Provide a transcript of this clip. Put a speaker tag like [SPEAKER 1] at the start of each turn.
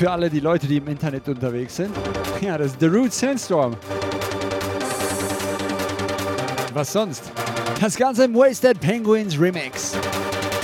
[SPEAKER 1] für alle die Leute, die im Internet unterwegs sind. Ja, das ist The Root Sandstorm. Was sonst? Das Ganze im Wasted Penguins Remix.